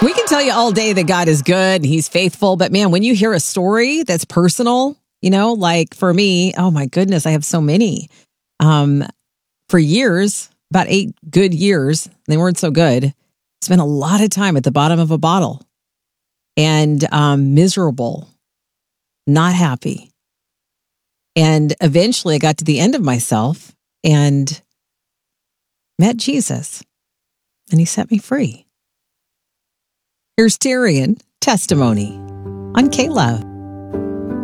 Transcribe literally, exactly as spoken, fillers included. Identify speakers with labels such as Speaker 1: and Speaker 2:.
Speaker 1: We can tell you all day that God is good and he's faithful. But man, when you hear a story that's personal, you know, like for me, oh my goodness, I have so many. Um, for years, about eight good years, they weren't so good. Spent a lot of time at the bottom of a bottle and um, miserable, not happy. And eventually I got to the end of myself and met Jesus and he set me free. Here's Tyrion testimony on K-Love.